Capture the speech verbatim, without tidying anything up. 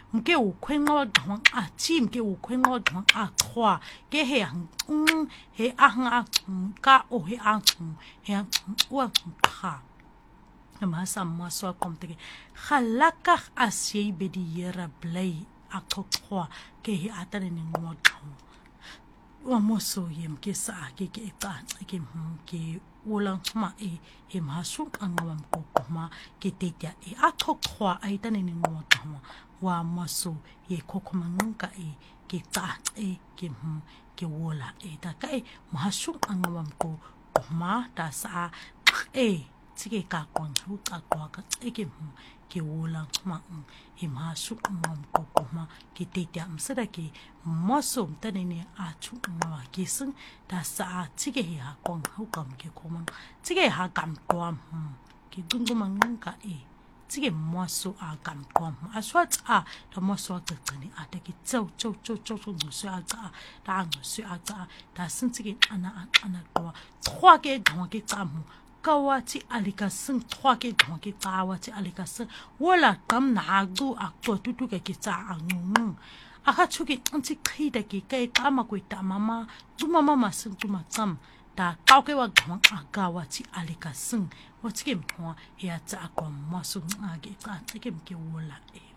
mke u khwenqo dwang a chim ke u khwenqo dwang a khwa ke he ang he ang a ka o he ang he wa kha ma samma so komte khalaka asye bedi yera blay a khwa ke he atane ni mo wa moso yem ke sa ke ke ta ke ke ulang ma e he ma su ang wam ko ma ke te ya e a khwa ai tane ni mo wa moso ye kokomanga e ke ta e ke ke wola e ta ka e ma su ang wam ko ma ta sa e tsike ka kon hu ta kwa ka tsike ke wola ma he ma su ang wam ko ma ke te ya msada ke moso tane ni a chu ma ke sun ta sa tsike ya kon hu kam ke ko ma tsike ha kam kwa ke dungumanga e tsike moso a kam kwa a swat a ta moso a tsani a ta ke tsau tsau tsau tsau tsau so a tsa ta ngo so a tsa ta sun tsike ana ana kwa twa ke dong ke tsa mo kawati alika sing twa ke dong ke tsa wati alika sing wala kam na du a to tu tu ke ke tsa angung aka chuki ntsi khida ke ke kama ko ta mama tuma mama sing tuma tsam ta kau ke wa dong a ka wati alika sing wati ke mwa ya tsa kwa moso a ke tsa ke ke wala e